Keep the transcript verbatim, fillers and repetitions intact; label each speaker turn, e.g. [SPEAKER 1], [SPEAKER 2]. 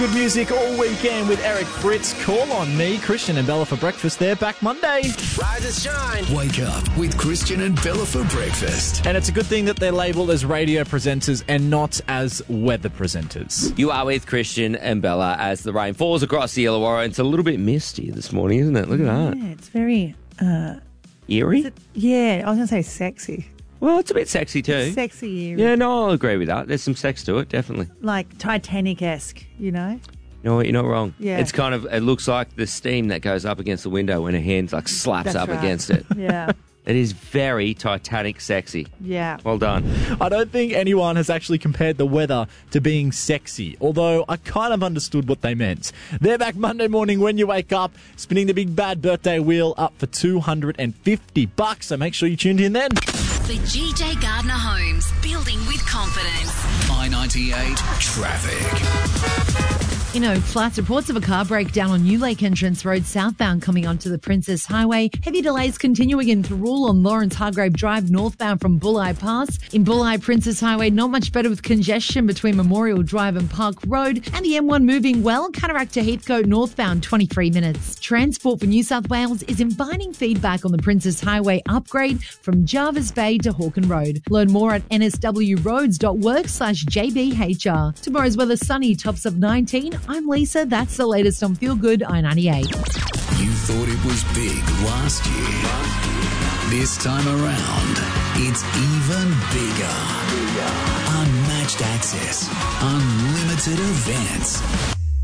[SPEAKER 1] Good music all weekend with Eric Fritz. Call on me, Christian and Bella for breakfast. They're back Monday.
[SPEAKER 2] Rise and shine.
[SPEAKER 3] Wake up with Christian and Bella for breakfast.
[SPEAKER 1] And it's a good thing that they're labelled as radio presenters and not as weather presenters.
[SPEAKER 2] You are with Christian and Bella as the rain falls across the Illawarra. It's a little bit misty this morning, isn't it? Look at that.
[SPEAKER 4] Yeah, it's very, uh,
[SPEAKER 2] Eerie?
[SPEAKER 4] is it- yeah, I was going to say sexy.
[SPEAKER 2] Well, it's a bit sexy too.
[SPEAKER 4] Sexy eerie.
[SPEAKER 2] Yeah, no, I'll agree with that. There's some sex to it, definitely.
[SPEAKER 4] Like Titanic-esque, you know?
[SPEAKER 2] You know what? You're not wrong.
[SPEAKER 4] Yeah.
[SPEAKER 2] It's kind of, it looks like the steam that goes up against the window when a hand like slaps
[SPEAKER 4] That's
[SPEAKER 2] up
[SPEAKER 4] right.
[SPEAKER 2] against it.
[SPEAKER 4] Yeah,
[SPEAKER 2] It is very Titanic sexy.
[SPEAKER 4] yeah.
[SPEAKER 2] Well done.
[SPEAKER 1] I don't think anyone has actually compared the weather to being sexy, although I kind of understood what they meant. They're back Monday morning when you wake up, spinning the big bad birthday wheel up for two hundred fifty bucks, so make sure you tuned in then.
[SPEAKER 5] The G J Gardner Homes, building with confidence.
[SPEAKER 3] I ninety-eight traffic.
[SPEAKER 6] In Oak Flats, reports of a car breakdown on New Lake Entrance Road southbound coming onto the Princess Highway. Heavy delays continuing in Thirroul on Lawrence Hargrave Drive northbound from Bulli Pass. In Bulli Princess Highway, not much better with congestion between Memorial Drive and Park Road. And the M one moving well, Cataract to Heathcote northbound, twenty-three minutes. Transport for New South Wales is inviting feedback on the Princess Highway upgrade from Jarvis Bay to Hawken Road. Learn more at n s w roads dot work slash j b h r. Tomorrow's weather sunny, tops of nineteen. I'm Lisa. That's the latest on Feel Good I ninety-eight.
[SPEAKER 3] You thought it was big last year. This time around, it's even bigger. Unmatched access, unlimited events.